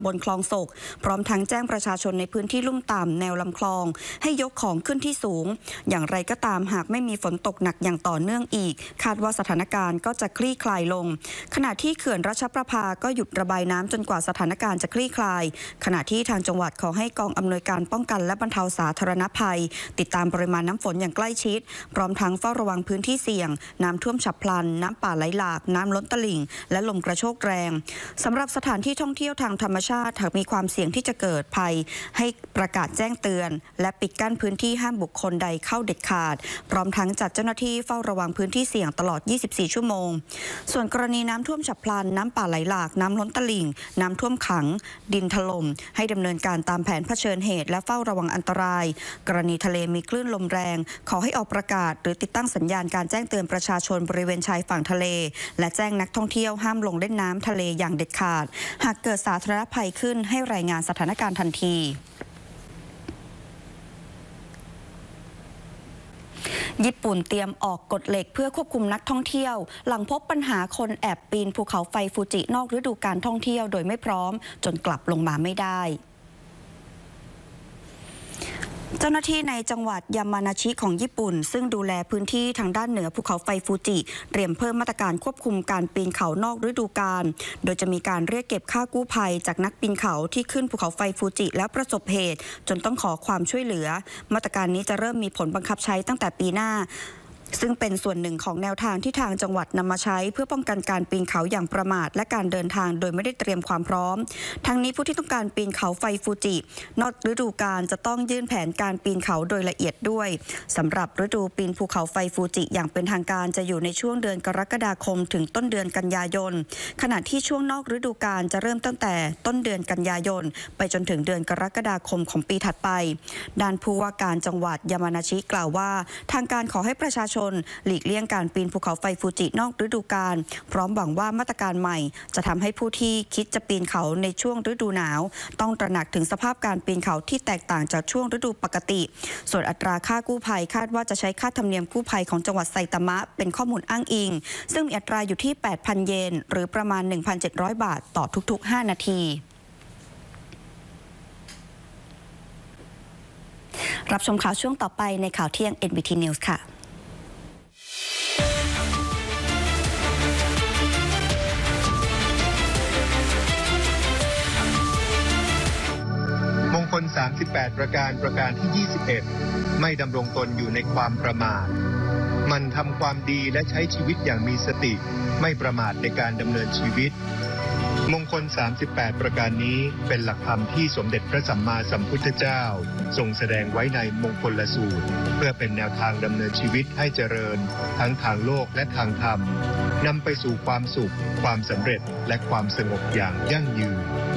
บนคลองโศกพร้อมทั้งแจ้งประชาชนในพื้นที่ลุ่มต่ำแนวลำคลองให้ยกของขึ้นที่สูงอย่างไรก็ตามหากไม่มีฝนตกหนักอย่างต่อเนื่องอีกคาดว่าสถานการณ์ก็จะคลี่คลายลงขณะที่เขื่อนราชประภาก็หยุดระบายน้ำจนกว่าสถานการณ์จะคลี่คลายขณะที่ทางจังหวัดขอให้กองอำนวยการป้องกันและบรรเทาสาธารณภัยติดตามปริมาณน้ำฝนอย่างใกล้ชิดพร้อมทั้งเฝ้าระวังพื้นที่เสี่ยงน้ำท่วมฉับพลันน้ำป่าไหลหลากน้ำล้นตลิ่งและลมกระโชกแรงสำหรับสถานที่ท่องเที่ยวทางธรรมชาติหากมีความเสี่ยงที่จะเกิดภัยให้ประกาศแจ้งเตือนและปิดกั้นพื้นที่ห้ามบุคคลใดเข้าเด็ดขาดพร้อมทั้งจัดเจ้าหน้าที่เฝ้าระวังพื้นที่เสี่ยงตลอด 24 ชั่วโมงส่วนกรณีน้ำท่วมฉับพลันน้ำป่าไหลหลากน้ำล้นตลิ่งน้ำท่วมขังดินถล่มให้ดำเนินการตามแผนเผชิญเหตุและเฝ้าระวังอันตรายกรณีทะเลมีคลื่นลมแรงขอให้ออกประกาศหรือติดตั้งสัญญาณการแจ้งเตือนประชาชนบริเวณชายฝั่งทะเลและแจ้งนักท่องเที่ยวห้ามลงเล่นน้ำทะเลอย่างเด็ดขาดหากเกิดสาธารณภัยขึ้นให้รายงานสถานการณ์ทันทีญี่ปุ่นเตรียมออกกฎเหล็กเพื่อควบคุมนักท่องเที่ยวหลังพบปัญหาคนแอบปีนภูเขาไฟฟูจินอกฤดูกาลท่องเที่ยวโดยไม่พร้อมจนกลับลงมาไม่ได้เจ้าหน้าที่ในจังหวัดยามานาชิของญี่ปุ่นซึ่งดูแลพื้นที่ทางด้านเหนือภูเขาไฟฟูจิเตรียมเพิ่มมาตรการควบคุมการปีนเขานอกฤดูกาลโดยจะมีการเรียกเก็บค่ากู้ภัยจากนักปีนเขาที่ขึ้นภูเขาไฟฟูจิแล้วประสบเหตุจนต้องขอความช่วยเหลือมาตรการนี้จะเริ่มมีผลบังคับใช้ตั้งแต่ปีหน้าซึ่งเป็นส่วนหนึ่งของแนวทางที่ทางจังหวัดนำมาใช้เพื่อป้องกันการปีนเขาอย่างประมาทและการเดินทางโดยไม่ได้เตรียมความพร้อมทั้งนี้ผู้ที่ต้องการปีนเขาไฟฟูจินอกฤดูกาลจะต้องยื่นแผนการปีนเขาโดยละเอียดด้วยสำหรับฤดูปีนภูเขาไฟฟูจิอย่างเป็นทางการจะอยู่ในช่วงเดือนกรกฎาคมถึงต้นเดือนกันยายนขณะที่ช่วงนอกฤดูกาลจะเริ่มตั้งแต่ต้นเดือนกันยายนไปจนถึงเดือนกรกฎาคมของปีถัดไปด้านผู้ว่าการจังหวัดยามานาชิกล่าวว่าทางการขอให้ประชาชนหลีกเลี่ยงการปีนภูเขาไฟฟูจินอกฤดูกาลพร้อมหวังว่ามาตรการใหม่จะทำให้ผู้ที่คิดจะปีนเขาในช่วงฤดูหนาวต้องตระหนักถึงสภาพการปีนเขาที่แตกต่างจากช่วงฤดูปกติส่วนอัตราค่ากู้ภัยคาดว่าจะใช้ค่าธรรมเนียมกู้ภัยของจังหวัดไซตามะเป็นข้อมูลอ้างอิงซึ่งมีอัตราอยู่ที่ 8,000 เยนหรือประมาณ 1,700 บาทต่อทุกๆ 5 นาทีรับชมข่าวช่วงต่อไปในข่าวเที่ยง NBT News ค่ะมงคล38ประการที่ 21ไม่ดำรงตนอยู่ในความประมาทมันทำความดีและใช้ชีวิตอย่างมีสติไม่ประมาทในการดำเนินชีวิตมงคล38ประการนี้เป็นหลักธรรมที่สมเด็จพระสัมมาสัมพุทธเจ้าทรงแสดงไว้ในมงคลสูตรเพื่อเป็นแนวทางดำเนินชีวิตให้เจริญทั้งทางโลกและทางธรรมนำไปสู่ความสุขความสำเร็จและความสงบอย่างยั่งยืน